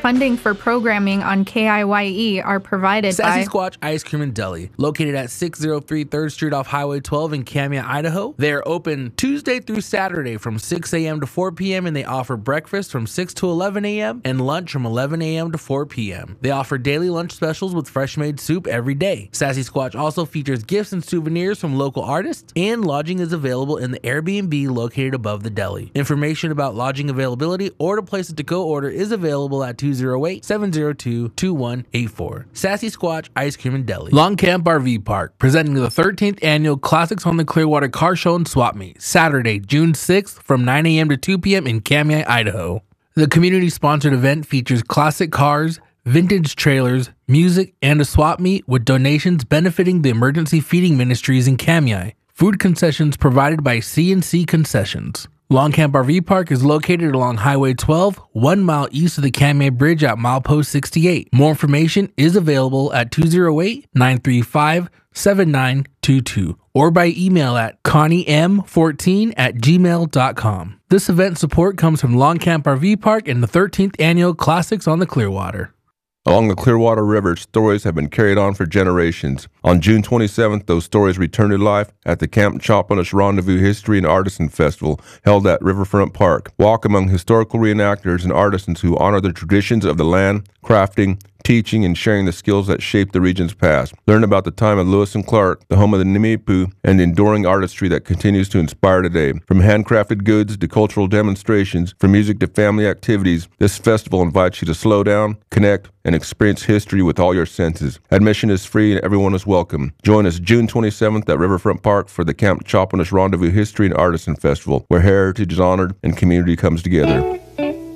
Funding for programming on KIYE are provided by Sassy Squatch Ice Cream and Deli, located at 603 3rd Street off Highway 12 in Camia, Idaho. They are open Tuesday through Saturday from 6 a.m. to 4 p.m. and they offer breakfast from 6 to 11 a.m. and lunch from 11 a.m. to 4 p.m. They offer daily lunch specials with fresh made soup every day. Sassy Squatch also features gifts and souvenirs from local artists, and lodging is available in the Airbnb located above the deli. Information about lodging availability or the places to go order is available at 208-702-2184. Sassy Squatch Ice Cream and Deli. Long Camp RV Park, presenting the 13th annual Classics on the Clearwater Car Show and Swap Meet, Saturday, June 6th from 9 a.m. to 2 p.m. in Camia, Idaho. The community-sponsored event features classic cars, vintage trailers, music, and a swap meet with donations benefiting the emergency feeding ministries in Camia. Food concessions provided by C&C Concessions. Long Camp RV Park is located along Highway 12, 1 mile east of the Camia Bridge at milepost 68. More information is available at 208-935-7922 or by email at conniem14@gmail.com. This event support comes from Long Camp RV Park and the 13th annual Classics on the Clearwater. Along the Clearwater River, stories have been carried on for generations. On June 27th, those stories return to life at the Camp Chopanish Rendezvous History and Artisan Festival held at Riverfront Park. Walk among historical reenactors and artisans who honor the traditions of the land, crafting, teaching, and sharing the skills that shaped the region's past. Learn about the time of Lewis and Clark, the home of the Nimipu, and the enduring artistry that continues to inspire today. From handcrafted goods to cultural demonstrations, from music to family activities, this festival invites you to slow down, connect, and experience history with all your senses. Admission is free and everyone is welcome. Join us June 27th at Riverfront Park for the Camp Chopanish Rendezvous History and Artisan Festival, where heritage is honored and community comes together.